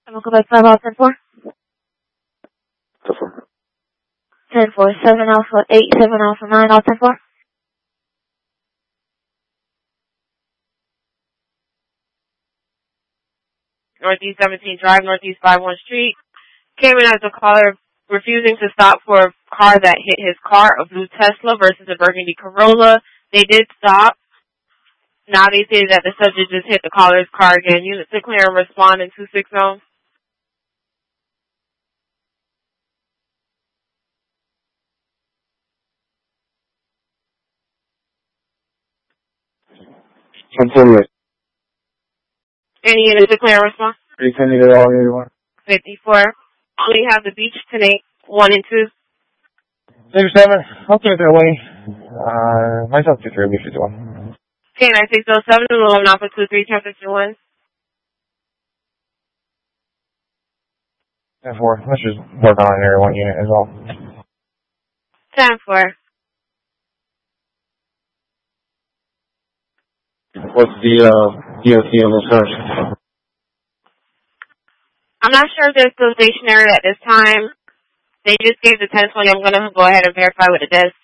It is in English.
I'm going to go back 5 out 10 4. 10-4. 10 4. 7 Alpha 8, 7 Alpha 9 out 10 4. Northeast 17 Drive, Northeast 51 Street. Came in as a caller refusing to stop for a car that hit his car, a blue Tesla versus a burgundy Corolla. They did stop. Now they say that the subject just hit the caller's car again. Units to clear and respond in 260. Any units to clear and respond? 310 to all 81. 54. We have the beach tonight, 1 and 2. 67. I'll take it their way. Myself to 3, we should do one. Okay, 9607, Little Alpha 23, traffic 1. 10-4. Let's just work on there one unit as well. 10-4. What's the DOT on those cars? I'm not sure if they're still stationary at this time. They just gave the 1020. I'm going to go ahead and verify what it is.